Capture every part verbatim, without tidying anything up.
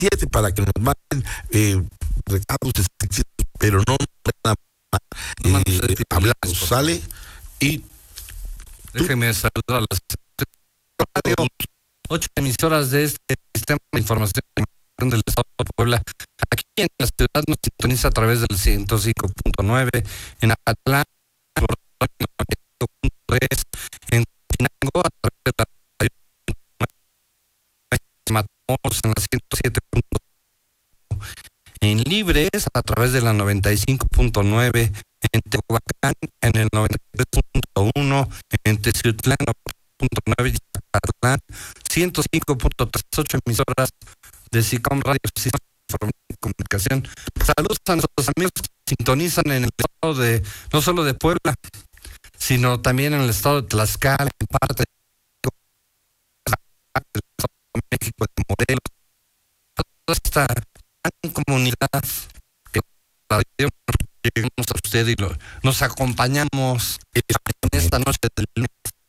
siete para que nos manden eh, recados, pero no nada más eh, hablamos, ¿sale? Y déjeme saludar a las radio, ocho emisoras de este sistema de información del Estado de Puebla. Aquí en la ciudad nos sintoniza a través del ciento cinco punto nueve, en Acatlán, en Chinango, a través de la Matamoros, en la ciento siete punto uno, en Libres, a través de la noventa y cinco punto nueve, en Tehuacán, en el noventa y tres punto uno, en Teciutlán, punto nueve, Acatlán, ciento cinco punto tres, ocho emisoras de SICOM Radio, Sistema de Comunicación. Saludos a nuestros amigos que sintonizan en el estado de, no solo de Puebla, sino también en el estado de Tlaxcala, en parte de México, de Morelos, toda esta gran comunidad que llegamos a usted y lo, nos acompañamos en esta noche del lunes.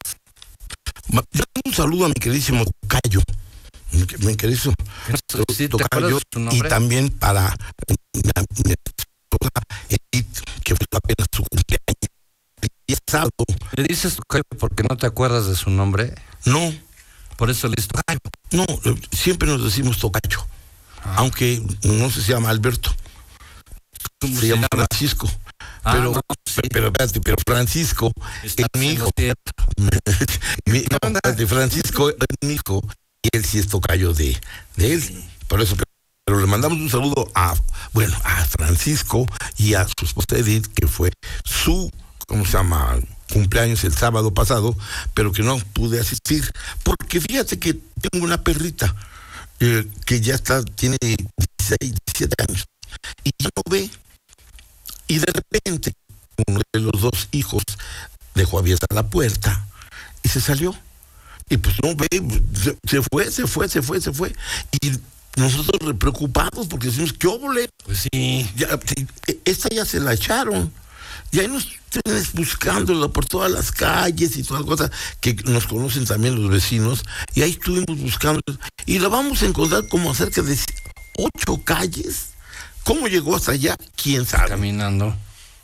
Un saludo a mi queridísimo Tocayo, mi, mi queridísimo sí, Tocayo, y también para mi esposa Edith, que fue apenas su cumpleaños. Y es sábado. ¿Le dices Tocayo porque no te acuerdas de su nombre? No. Por eso le dices Tocayo. No, siempre nos decimos Tocayo, ah. aunque no se llama Alberto. Se, se llama Francisco. Ah, pero, no, sí. pero, espérate, pero Francisco es mi hijo. mi, no, espérate, Francisco es mi hijo y él sí es tocayo de, de él. Sí. Por eso, pero, pero le mandamos un saludo a, bueno, a Francisco y a su esposa Edith, que fue su, ¿cómo se llama?, cumpleaños el sábado pasado, pero que no pude asistir, porque fíjate que tengo una perrita eh, que ya está, tiene dieciséis, diecisiete años, y ya no ve. Y de repente, uno de los dos hijos dejó abierta la puerta y se salió. Y pues no ve, se, se fue, se fue, se fue, se fue. Y nosotros preocupados porque decimos, ¿qué óvole? Pues sí. Ya, esta ya se la echaron. Y ahí nos tienes buscándola por todas las calles y todas las cosas que nos conocen también los vecinos. Y ahí estuvimos buscando. Y la vamos a encontrar como cerca de ocho calles. ¿Cómo llegó hasta allá? ¿Quién sabe? Caminando.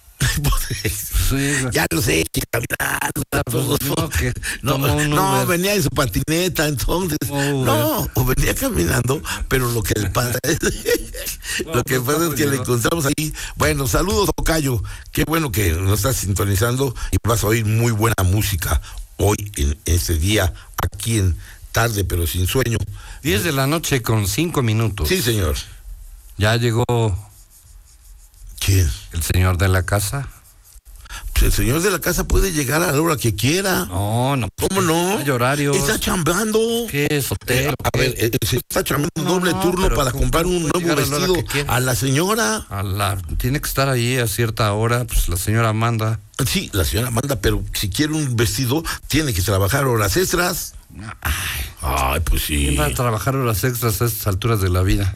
Sí, ya lo sé, que caminando. Pues no, que no, no venía en su patineta, entonces. Oh, no, o venía caminando, pero lo que pasa es, no, lo que pasa es que le encontramos ahí. Bueno, saludos, Tocayo. Qué bueno que nos estás sintonizando y vas a oír muy buena música hoy, en este día, aquí en Tarde, pero sin sueño. diez de la noche con cinco minutos. Sí, señor. Ya llegó. ¿Quién? ¿El señor de la casa? Pues el señor de la casa puede llegar a la hora que quiera. No, no. ¿Cómo no? Hay horarios. Está chambeando. ¿Qué es hotel? Eh, a ver, eh, se está chambeando un no, doble no, turno para comprar un nuevo vestido a, a la señora. A la, tiene que estar ahí a cierta hora, pues la señora manda. Sí, la señora manda, pero si quiere un vestido, tiene que trabajar horas extras. Ay, Ay pues sí. ¿Quién va a trabajar horas extras a estas alturas de la vida?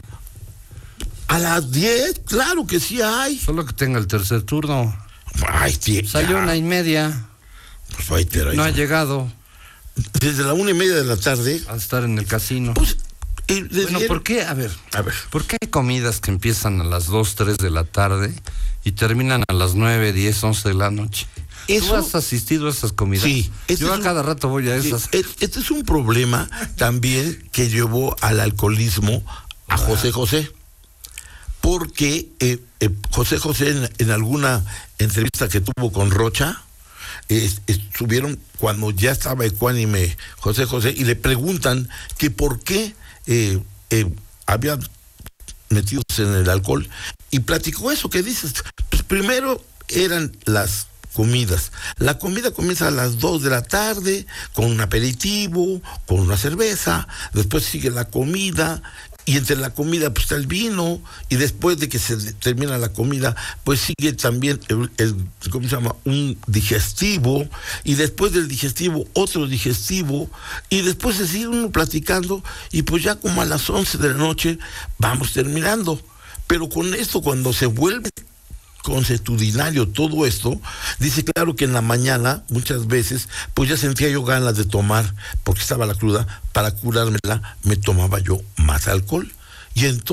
A las diez, claro que sí hay. Solo que tenga el tercer turno. Ay, tío. Salió una y media. Pues ahí te No ha llegado. Desde la una y media de la tarde. A estar en el casino. Pues, eh, bueno, el... ¿por qué? A ver, a ver. ¿Por qué hay comidas que empiezan a las dos, tres de la tarde y terminan a las nueve, diez, once de la noche? ¿Eso? ¿Tú has asistido a esas comidas? Sí. Yo a un... cada rato voy a esas. Sí, este es un problema también que llevó al alcoholismo a José José. Porque eh, eh, José José en, en alguna entrevista que tuvo con Rocha, eh, estuvieron cuando ya estaba ecuánime José José y le preguntan que por qué eh, eh, había metidos en el alcohol y platicó eso que dices. Pues primero eran las comidas. La comida comienza a las dos de la tarde con un aperitivo, con una cerveza, después sigue la comida. Y entre la comida pues está el vino, y después de que se termina la comida, pues sigue también el, el ¿cómo se llama? Un digestivo, y después del digestivo otro digestivo, y después se sigue uno platicando, y pues ya como a las once de la noche vamos terminando. Pero con esto, cuando se vuelve consuetudinario todo esto, dice claro que en la mañana muchas veces pues ya sentía yo ganas de tomar porque estaba la cruda, para curármela me tomaba yo más alcohol y entonces